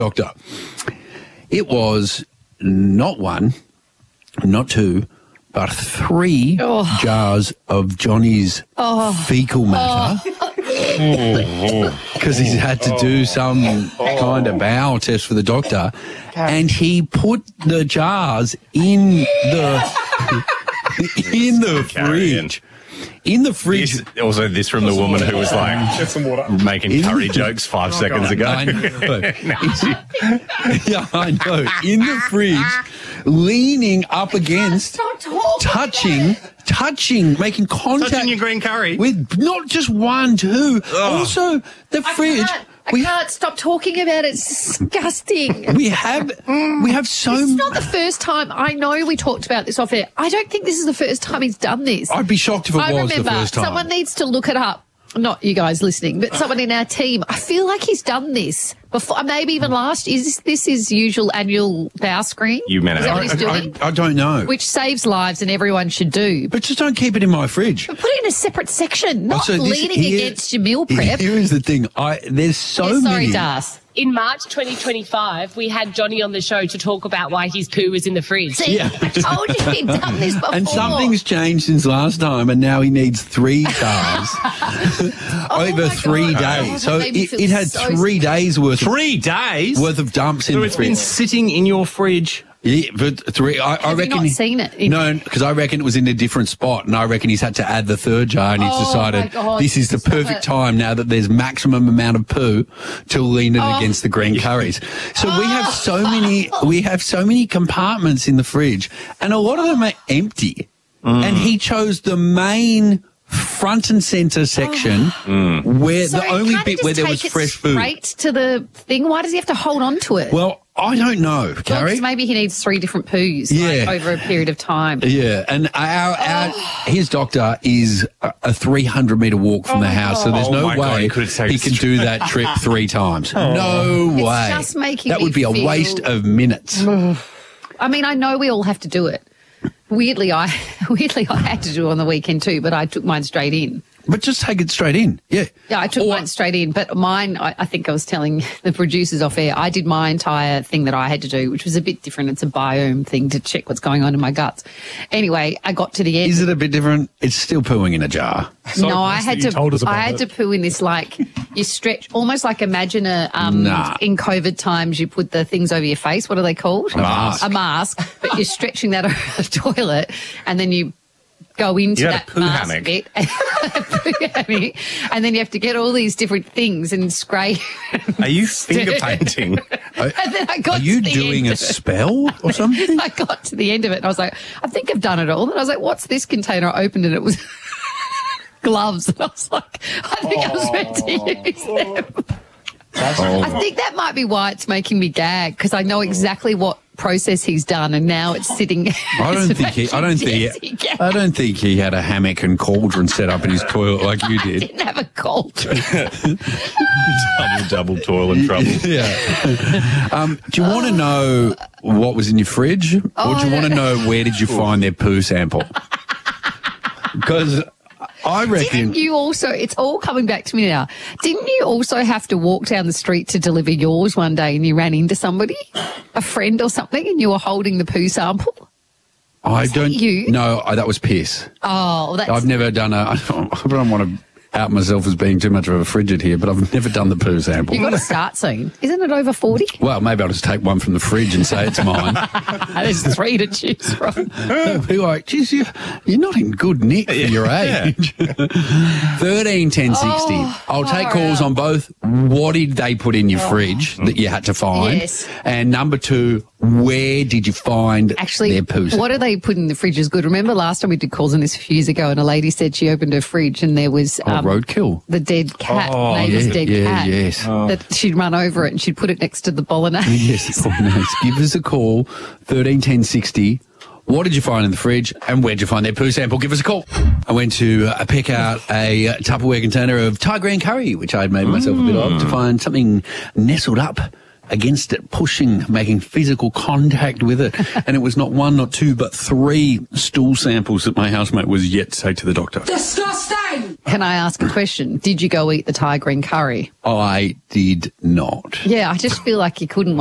Doctor. It was not one, not two, but three jars of Johnny's fecal matter. Because he's had to do some kind of bowel test for the doctor. And he put the jars in the fridge. In the fridge. This from the woman who was like making curry jokes 5 seconds ago. I know. Yeah, I know. In the fridge, leaning up against, touching, making contact. Touching your green curry. With not just one, two. Also, the fridge. I can't stop talking about it. It's disgusting. We have so. It's not the first time. I know we talked about this off air. I don't think this is the first time he's done this. I'd be shocked if it was the first time. Someone needs to look it up. Not you guys listening, but someone in our team. I feel like he's done this before, maybe even last year. Is this his usual annual bowel screen? You meant Is that what he's doing? I don't know. Which saves lives and everyone should do. But just don't keep it in my fridge. But put it in a separate section, not leaning against your meal prep. Here is the thing. There's so many. Sorry, Das. In March 2025, we had Johnny on the show to talk about why his poo was in the fridge. See, I told you he'd done this before. And something's changed since last time, and now he needs 3 jars over 3 days. So it had 3 days worth. 3 days worth of dumps in the fridge. So it's been sitting in your fridge. Yeah, but 3. I reckon. Have you not seen it? No, because I reckon it was in a different spot, and I reckon he's had to add the 3rd jar, and he's decided this is the perfect time now that there's maximum amount of poo to lean it against the green curries. So we have so many compartments in the fridge, and a lot of them are empty. And he chose the main front and centre section where the only bit where there was fresh food. Straight to the thing. Why does he have to hold on to it? Well, I don't know, Carrie. Maybe he needs 3 different poos over a period of time. Yeah, and his doctor is a 300-metre walk from the house, so there's no way he can do that trip 3 times. No way. It's just making that would be a waste of minutes. I mean, I know we all have to do it. Weirdly, I had to do it on the weekend too, but I took mine straight in. But just take it straight in, yeah. Yeah, I took mine straight in, but mine, I think I was telling the producers off air, I did my entire thing that I had to do, which was a bit different. It's a biome thing to check what's going on in my guts. Anyway, I got to the end. Is it a bit different? It's still pooing in a jar. So no, I had to poo in this, like, you stretch, almost like imagine in COVID times you put the things over your face. What are they called? A mask. A mask, but you're stretching that over the toilet and then you go into that mask bit, and then you have to get all these different things and scrape. Are you finger painting? And then I got Are you doing a spell or something? I got to the end of it and I was like, I think I've done it all. And I was like, what's this container? I opened it and it was gloves. And I was like, I think I was meant to use them. I think that might be why it's making me gag, because I know exactly what process he's done, and now it's sitting. I don't think he had a hammock and cauldron set up in his toilet like you did. He didn't have a cauldron. double toilet trouble. Yeah. Do you want to know what was in your fridge, or do you want to know where did you find their poo sample? Because I reckon. Didn't you also, it's all coming back to me now, didn't you also have to walk down the street to deliver yours one day and you ran into somebody, a friend or something, and you were holding the poo sample? No, that was piss. Oh, that's. I've never done I don't want to out myself as being too much of a frigid here, but I've never done the poo sample. You've got to start soon. Isn't it over 40? Well, maybe I'll just take one from the fridge and say it's mine. There's 3 to choose from. Be like, geez, you're not in good nick for your age. 13 10 60. I'll take calls on both. What did they put in your fridge that you had to find? Yes. And number 2, where did you find their poo sample? What do they put in the fridge is good. Remember last time we did calls on this a few years ago and a lady said she opened her fridge and there was roadkill. The dead cat, neighbour's dead cat. Yes. That she'd run over it and she'd put it next to the bolognese. Yes. Nice. Give us a call, 13 10 60. What did you find in the fridge and where did you find their poo sample? Give us a call. I went to pick out a Tupperware container of Thai green curry, which I'd made myself a bit of, to find something nestled up against it, pushing, making physical contact with it. And it was not 1, not 2, but 3 stool samples that my housemate was yet to take to the doctor. Disgusting! Can I ask a question? Did you go eat the Thai green curry? I did not. Yeah, I just feel like you couldn't